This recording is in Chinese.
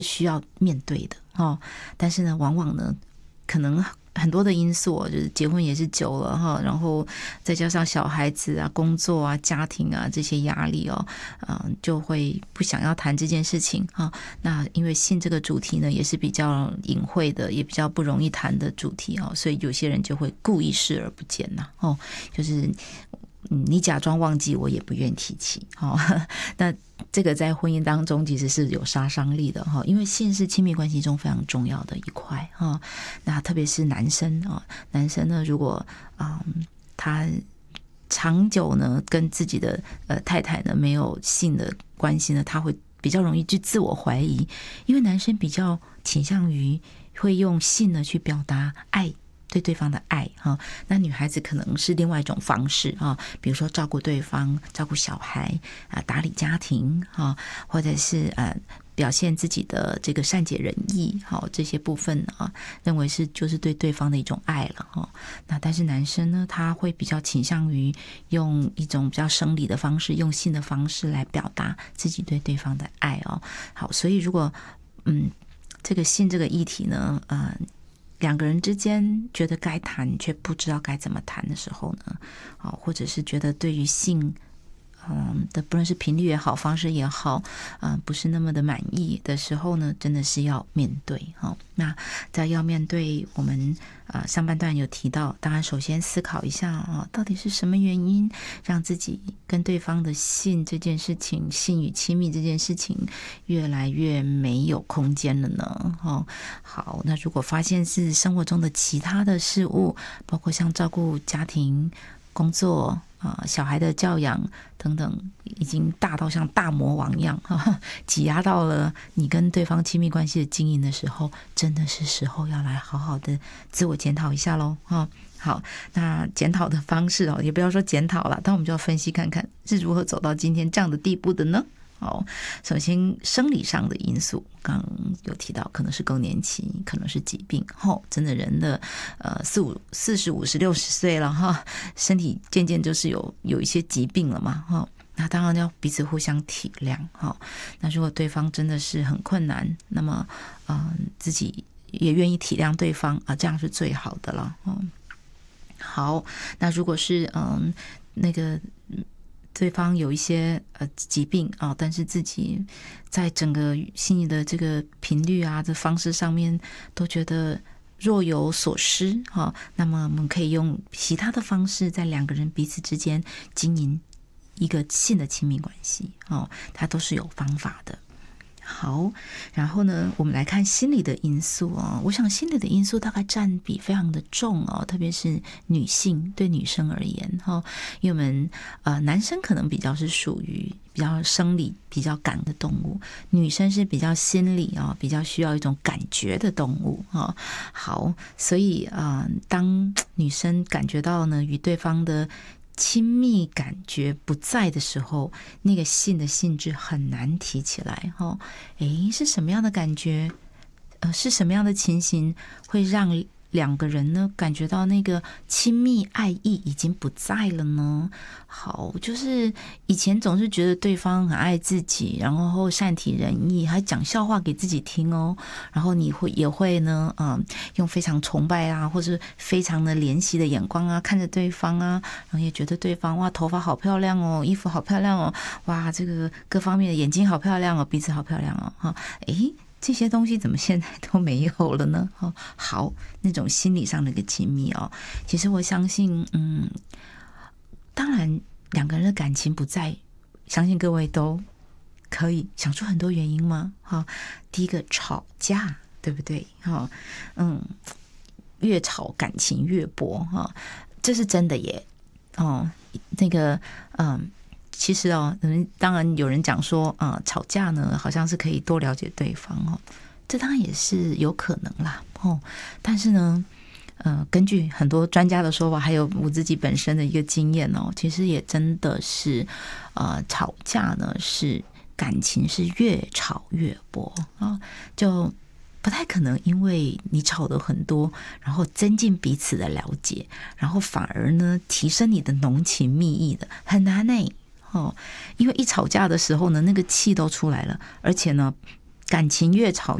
需要面对的但是呢，往往呢，可能很多的因素就是结婚也是久了然后再加上小孩子啊、工作啊、家庭啊这些压力就会不想要谈这件事情那因为性这个主题呢，也是比较隐晦的，也比较不容易谈的主题所以有些人就会故意视而不见就是你假装忘记，我也不愿提起那这个在婚姻当中其实是有杀伤力的因为性是亲密关系中非常重要的一块那特别是男生男生呢，如果他长久呢跟自己的太太呢没有性的关系呢，他会比较容易去自我怀疑，因为男生比较倾向于会用性呢去表达爱，对对方的爱那女孩子可能是另外一种方式比如说照顾对方、照顾小孩打理家庭或者是表现自己的这个善解人意这些部分认为是就是对对方的一种爱了那但是男生呢，他会比较倾向于用一种比较生理的方式，用性的方式来表达自己对对方的爱好，所以如果这个性这个议题呢两个人之间觉得该谈却不知道该怎么谈的时候呢或者是觉得对于性的不论是频率也好，方式也好不是那么的满意的时候呢，真的是要面对那在要面对，我们上半段有提到，当然首先思考一下到底是什么原因让自己跟对方的性这件事情，性与亲密这件事情越来越没有空间了呢好，那如果发现是生活中的其他的事物，包括像照顾家庭、工作小孩的教养等等，已经大到像大魔王一样挤压到了你跟对方亲密关系的经营的时候，真的是时候要来好好的自我检讨一下咯好，那检讨的方式也不要说检讨了，但我们就要分析看看是如何走到今天这样的地步的呢首先生理上的因素，刚刚有提到可能是更年期，可能是疾病真的人的40、50、60岁了身体渐渐就是有一些疾病了嘛那当然要彼此互相体谅那如果对方真的是很困难，那么自己也愿意体谅对方这样是最好的了好，那如果是那个对方有一些疾病但是自己在整个心理的这个频率这方式上面都觉得若有所失那么我们可以用其他的方式在两个人彼此之间经营一个性的亲密关系它都是有方法的。好，然后呢，我们来看心理的因素我想心理的因素大概占比非常的重特别是女性，对女生而言因为我们男生可能比较是属于比较生理、比较感的动物，女生是比较心理比较需要一种感觉的动物好，所以当女生感觉到呢与对方的亲密感觉不在的时候，那个性的性质很难提起来是什么样的感觉是什么样的情形会让两个人呢感觉到那个亲密爱意已经不在了呢？好，就是以前总是觉得对方很爱自己，然后善体人意，还讲笑话给自己听然后你也会呢用非常崇拜或者非常的怜惜的眼光看着对方然后也觉得对方哇头发好漂亮衣服好漂亮哇这个各方面的眼睛好漂亮鼻子好漂亮这些东西怎么现在都没有了呢好，那种心理上的一个亲密其实我相信当然两个人的感情不在，相信各位都可以想出很多原因吗第一个吵架，对不对越吵感情越薄这是真的耶那个其实当然有人讲说吵架呢好像是可以多了解对方这当然也是有可能啦但是呢根据很多专家的说法，还有我自己本身的一个经验其实也真的是吵架呢是感情是越吵越薄就不太可能因为你吵得很多，然后增进彼此的了解，然后反而呢提升你的浓情蜜意的，很难因为一吵架的时候呢，那个气都出来了，而且呢感情越吵